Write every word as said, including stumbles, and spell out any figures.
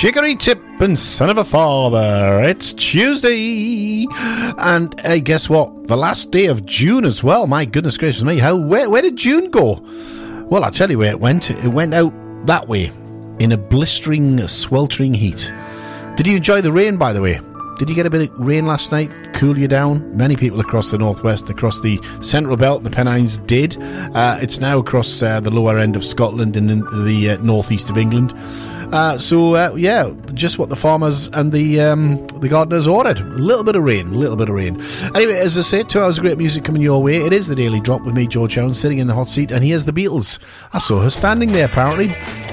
Chicory Tip and Son of a Father. It's Tuesday, and uh, guess what? The last day of June as well. My goodness gracious me! How where, where did June go? Well, I'll tell you where it went. It went out that way in a blistering, sweltering heat. Did you enjoy the rain, by the way? Did you get a bit of rain last night? Cool you down? Many people across the northwest, across the central belt, the Pennines did. Uh, it's now across uh, the lower end of Scotland and in the uh, northeast of England. Uh, so uh, yeah, just what the farmers and the um, the gardeners ordered. A little bit of rain, a little bit of rain. Anyway, as I said, two hours of great music coming your way. It is the Daily Drop with me, George Jones, sitting in the hot seat, and here's the Beatles. I saw her standing there, apparently.